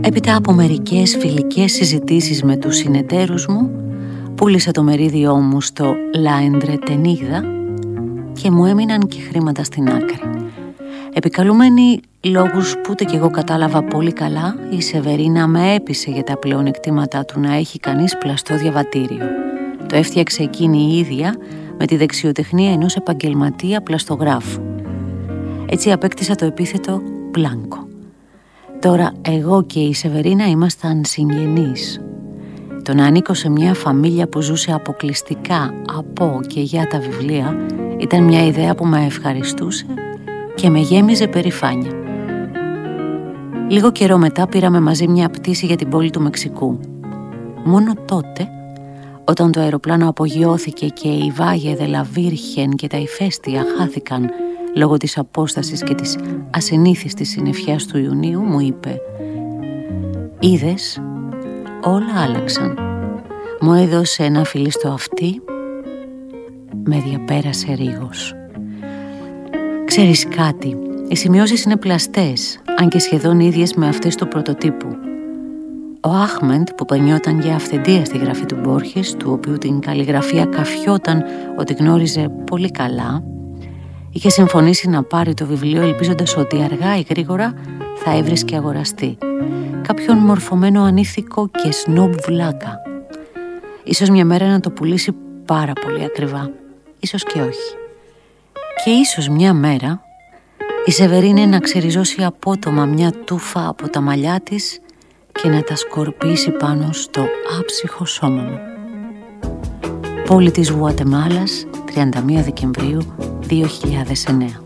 Έπειτα από μερικές φιλικές συζητήσεις με τους συνεταίρους μου, πούλησα το μερίδιό μου στο La Entretenida και μου έμειναν και χρήματα στην άκρη. Επικαλούμενοι λόγους που ούτε κι εγώ κατάλαβα πολύ καλά, η Σεβερίνα με έπεισε για τα πλεονεκτήματά του να έχει κανείς πλαστό διαβατήριο. Το έφτιαξε εκείνη η ίδια με τη δεξιοτεχνία ενός επαγγελματία πλαστογράφου. Έτσι απέκτησα το επίθετο Μπλάνκο. Τώρα εγώ και η Σεβερίνα ήμασταν συγγενείς. Το να ανήκω σε μια φαμίλια που ζούσε αποκλειστικά από και για τα βιβλία ήταν μια ιδέα που με ευχαριστούσε και με γέμιζε περηφάνεια. Λίγο καιρό μετά πήραμε μαζί μια πτήση για την πόλη του Μεξικού. Μόνο τότε, όταν το αεροπλάνο απογειώθηκε και η Βάγε δε λα Βίρχεν και τα ηφαίστεια χάθηκαν λόγω της απόστασης και της ασυνήθιστης συννεφιάς του Ιουνίου, μου είπε «Είδες, όλα άλλαξαν». Μου έδωσε ένα φιλί στο αυτί, με διαπέρασε ρίγος. Ξέρεις κάτι, οι σημειώσεις είναι πλαστές, αν και σχεδόν ίδιες με αυτές του πρωτοτύπου. Ο Άχμεντ, που πενιόταν για αυθεντία στη γραφή του Μπόρχες, του οποίου την καλλιγραφία καφιόταν ότι γνώριζε πολύ καλά, είχε συμφωνήσει να πάρει το βιβλίο ελπίζοντας ότι αργά ή γρήγορα θα έβρισκε αγοραστή. Κάποιον μορφωμένο ανήθικο και σνόμπ βλάκα. Ίσως μια μέρα να το πουλήσει πάρα πολύ ακριβά. Ίσως και όχι. Και ίσως μια μέρα η Σεβερίνα να ξεριζώσει απότομα μια τούφα από τα μαλλιά της και να τα σκορπίσει πάνω στο άψυχο σώμα μου. Πόλη της Γουατεμάλας, 31 Δεκεμβρίου 2009.